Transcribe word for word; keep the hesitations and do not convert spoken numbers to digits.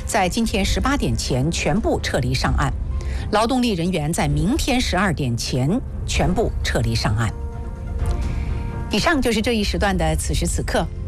在今天十八点前全部撤离上岸。劳动力人员在明天十二点前全部撤离上岸。以上就是这一时段的此时此刻。